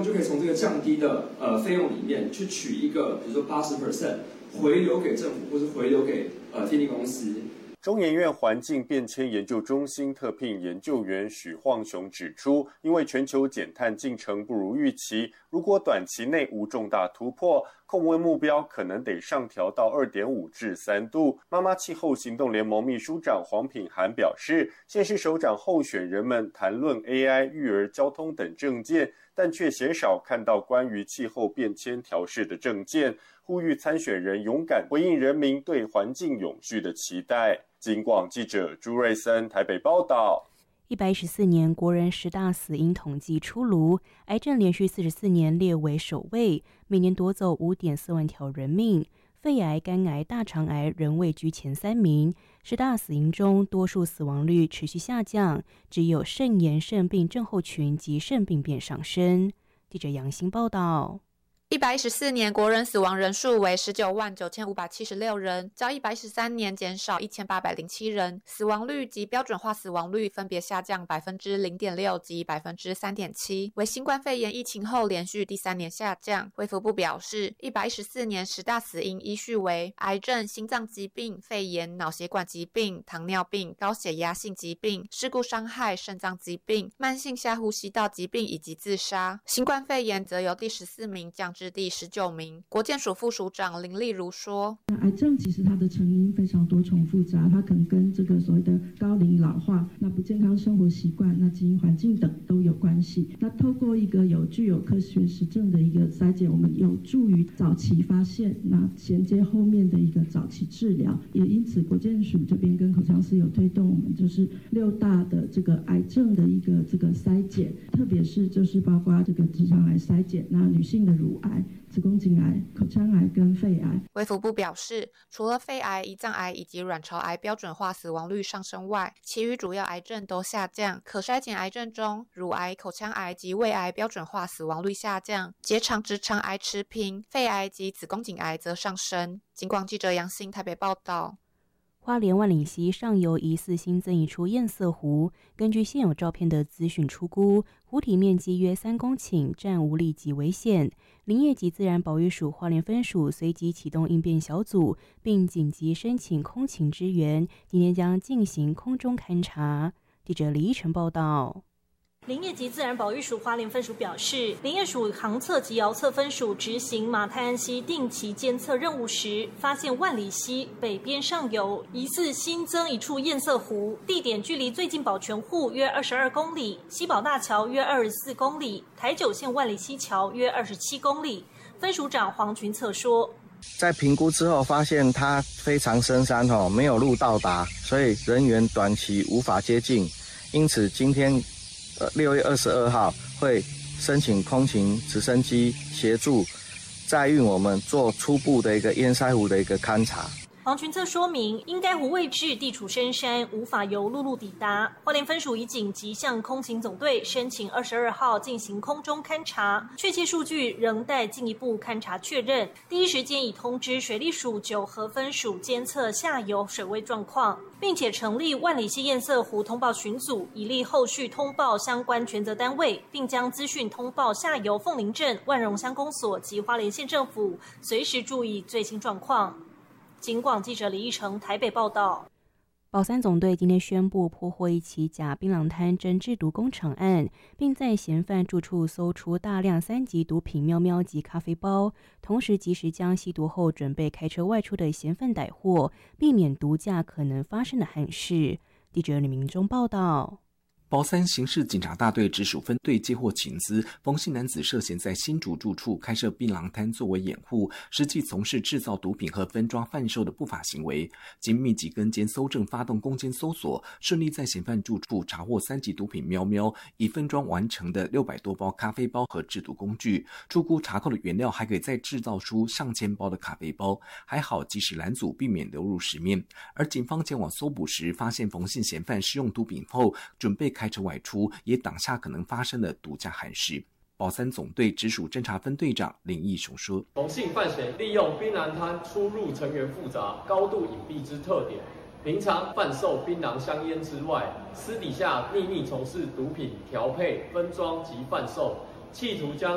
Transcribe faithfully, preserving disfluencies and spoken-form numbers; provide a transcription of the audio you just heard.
就可以从这个降低的呃费用里面去取一个，比如说八十 percent 回流给政府，或是回流给呃电力公司。 中研院环境变迁研究中心特聘研究员许晃雄指出，因为全球减碳进程不如预期，如果短期内无重大突破，控温目标可能得上调到 二点五 至三度。妈妈气候行动联盟秘书长黄品涵表示，县市首长候选人们谈论 A I、育儿、交通等政见，但却鲜少看到关于气候变迁调适的政见，呼吁参选人勇敢回应人民对环境永续的期待。警广记者朱瑞森台北报道。 一百一十四年国人十大死因统计出炉，癌症连续四十四年列为首位，每年夺走 五点四万条人命。肺癌、肝癌、大肠癌仍位居前三名。十大死因中，多数死亡率持续下降，只有肾炎肾病症候群及肾病变上升。记者杨欣报道。 一百一十四年国人死亡人数为十九万九千五百七十六人，较一百一十三年减少一千八百零七人，死亡率及标准化死亡率分别下降 百分之零点六 及 百分之三点七， 为新冠肺炎疫情后连续第三年下降。卫福部表示，一百一十四年十大死因依序为癌症、心脏疾病、肺炎、脑血管疾病、糖尿病、高血压性疾病、事故伤害、肾脏疾病、慢性下呼吸道疾病以及自杀。新冠肺炎则由第十四名降至第十九名。国健署副署长林丽如说， 癌症其实它的成因非常多重复杂，它可能跟这个所谓的高龄老化、那不健康生活习惯、那基因环境等都有关系。那透过一个有具有科学实证的一个筛检，我们有助于早期发现，那衔接后面的一个早期治疗。也因此国健署这边跟口腔司有推动我们就是六大的这个癌症的一个这个筛检，特别是就是包括这个直肠癌筛检，那女性的乳癌、子宫颈癌、口腔癌跟肺癌。 卫福部表示，除了肺癌、胰脏癌以及卵巢癌标准化死亡率上升外，其余主要癌症都下降。可筛检癌症中，乳癌、口腔癌及胃癌标准化死亡率下降，结肠直肠癌持平，肺癌及子宫颈癌则上升。警广记者杨欣台北报道。 花莲万里溪上游疑似新增一处堰塞湖，根据现有照片的资讯初估，湖体面积约三公顷，暂无立即危险。林业及自然保育署花莲分署随即启动应变小组，并紧急申请空勤支援，今天将进行空中勘查。记者李依晨报道。 林业及自然保育署花莲分署表示，林业署航测及遥测分署执行马太安溪定期监测任务时，发现万里溪北边上游疑似新增一处堰塞湖，地点距离最近保全户约二十二公里，西宝大桥约二十四公里，台九线万里溪桥约二十七公里。分署长黄群策说， 在评估之后发现它非常深山，没有路到达，所以人员短期无法接近，因此今天六月二十二号会申请空勤直升机协助载运我们做初步的一个堰塞湖的一个勘察。 黄群策说明，因该湖位置地处深山，无法由陆路抵达。花莲分署已紧急向空勤总队申请二十二号进行空中勘察，确切数据仍待进一步勘察确认。第一时间已通知水利署九河分署监测下游水位状况，并且成立万里溪堰塞湖通报群组，以利后续通报相关权责单位，并将资讯通报下游凤林镇、万荣乡公所及花莲县政府，随时注意最新状况。警广记者李义成台北报道。 保三总队今天宣布破获一起假槟榔摊真制毒工厂案，并在嫌犯住处搜出大量三级毒品喵喵及咖啡包，同时及时将吸毒后准备开车外出的嫌犯逮获，避免毒驾可能发生的憾事。记者李明忠报道。 保三刑事警察大队直属分队接获情资，冯姓男子涉嫌在新竹住处开设槟榔摊作为掩护，实际从事制造毒品和分装贩售的不法行为。经密集跟监搜证发动攻坚搜索，顺利在嫌犯住处查获三级毒品喵喵，已分装完成的六百多包咖啡包和制毒工具。初估查扣的原料还可以再制造出上千包的咖啡包，还好及时拦阻，避免流入市面。而警方前往搜捕时，发现冯姓嫌犯使用毒品后准备开车外出，也挡下可能发生的毒驾憾事。保三总队直属侦查分队长林义雄说， 冯姓犯嫌利用槟榔摊出入成员复杂、高度隐蔽之特点，平常贩售槟榔香烟之外，私底下秘密从事毒品调配、分装及贩售，企图将